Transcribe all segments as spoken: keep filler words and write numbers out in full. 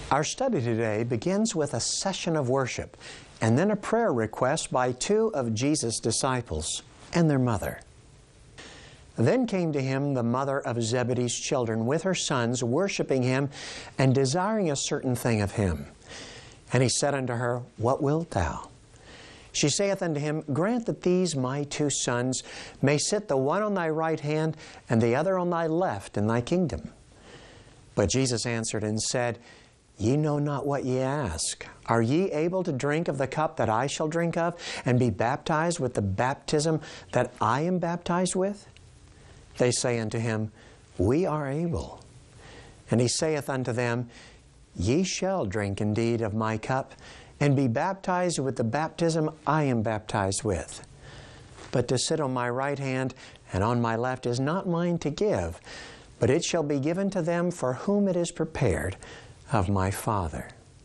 Our study today begins with a session of worship and then a prayer request by two of Jesus' disciples and their mother. Then came to him the mother of Zebedee's children with her sons, worshiping him and desiring a certain thing of him. And he said unto her, What wilt thou? She saith unto him, Grant that these my two sons may sit the one on thy right hand and the other on thy left in thy kingdom. But Jesus answered and said, Ye know not what ye ask. Are ye able to drink of the cup that I shall drink of, and be baptized with the baptism that I am baptized with? They say unto him, We are able. And he saith unto them, Ye shall drink indeed of my cup, and be baptized with the baptism I am baptized with. But to sit on my right hand and on my left is not mine to give, but it shall be given to them for whom it is prepared of my Father.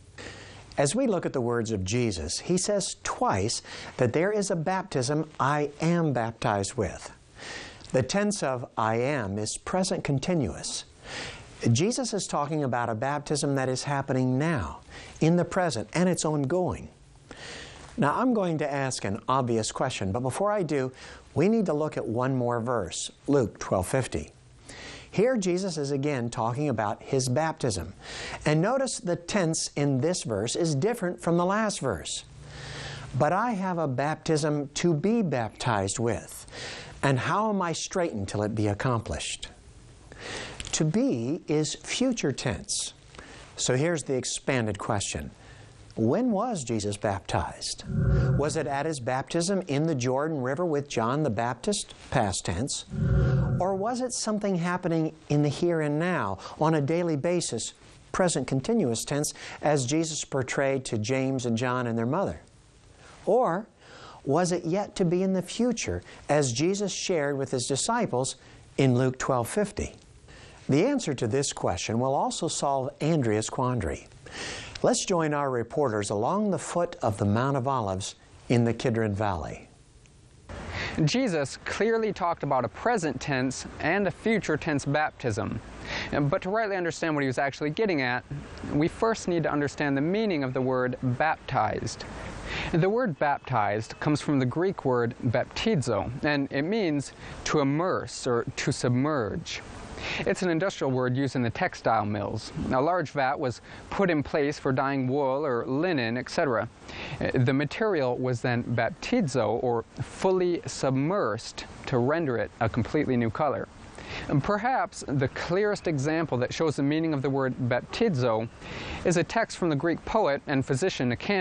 As we look at the words of Jesus, he says twice that there is a baptism I am baptized with. The tense of I am is present continuous. Jesus is talking about a baptism that is happening now, in the present, and it's ongoing. Now, I'm going to ask an obvious question, but before I do, we need to look at one more verse, Luke twelve fifty. Here Jesus is again talking about his baptism. And notice the tense in this verse is different from the last verse. But I have a baptism to be baptized with. And how am I straitened till it be accomplished? To be is future tense. So here's the expanded question. When was Jesus baptized? Was it at his baptism in the Jordan River with John the Baptist, past tense? Or was it something happening in the here and now, on a daily basis, present continuous tense, as Jesus portrayed to James and John and their mother? Or was it yet to be in the future, as Jesus shared with his disciples in Luke twelve fifty? The answer to this question will also solve Andrea's quandary. Let's join our reporters along the foot of the Mount of Olives in the Kidron Valley. Jesus clearly talked about a present tense and a future tense baptism. But to rightly understand what he was actually getting at, we first need to understand the meaning of the word baptized. The word baptized comes from the Greek word baptizo, and it means to immerse or to submerge. It's an industrial word used in the textile mills. A large vat was put in place for dyeing wool or linen, et cetera. The material was then baptizo, or fully submersed, to render it a completely new color. And perhaps the clearest example that shows the meaning of the word baptizo is a text from the Greek poet and physician Nicander.